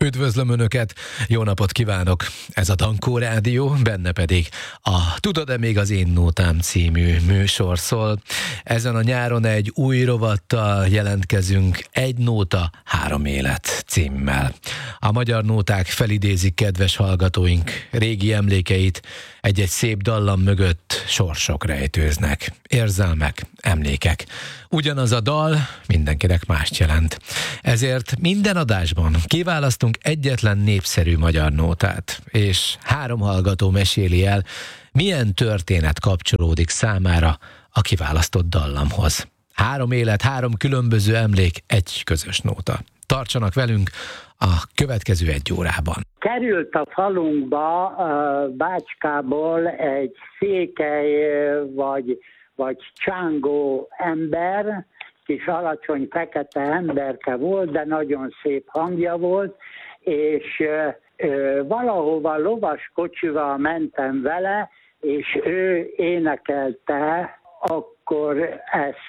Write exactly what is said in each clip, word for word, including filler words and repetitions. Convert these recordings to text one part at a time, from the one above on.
Üdvözlöm Önöket, jó napot kívánok! Ez a Dankó Rádió, benne pedig a Tudod-e még az én nótám című műsor szól. Ezen a nyáron egy új rovattal jelentkezünk, Egy nóta, három élet címmel. A magyar nóták felidézik kedves hallgatóink régi emlékeit, egy-egy szép dallam mögött sorsok rejtőznek, érzelmek, emlékek. Ugyanaz a dal mindenkinek mást jelent. Ezért minden adásban kiválasztunk egyetlen népszerű magyar nótát, és három hallgató meséli el, milyen történet kapcsolódik számára a kiválasztott dallamhoz. Három élet, három különböző emlék, egy közös nóta. Tartsanak velünk a következő egy órában. Került a falunkba Bácskából egy székely vagy, vagy csángó ember, kis alacsony fekete emberke volt, de nagyon szép hangja volt, és ö, valahova lovas kocsival mentem vele, és ő énekelte akkor ezt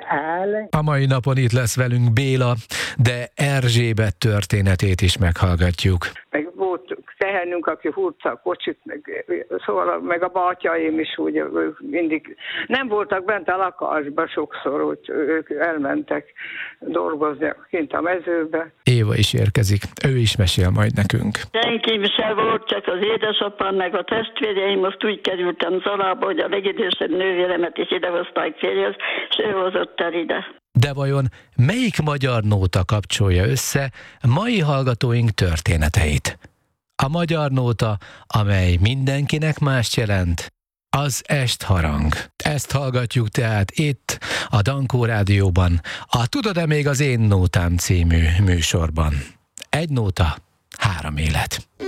el. A mai napon itt lesz velünk Béla, de Erzsébet történetét is meghallgatjuk. Meg volt tehernünk, aki húzta a kocsit, meg, szóval, meg a bátyáim is úgy mindig nem voltak bent a lakásban sokszor, hogy ők elmentek dolgozni kint a mezőbe. Éva is érkezik, ő is mesél majd nekünk. Senkém sem volt, csak az édesapám meg a testvéreim, most úgy kerültem Zolába, hogy a legidősebb nővéremet is idehozták férjhez, és ő hozott el ide. De vajon melyik magyar nóta kapcsolja össze mai hallgatóink történeteit? A magyar nóta, amely mindenkinek mást jelent, az estharang. Ezt hallgatjuk tehát itt, a Dankó Rádióban, a Tudod-e még az én nótám című műsorban. Egy nóta, három élet.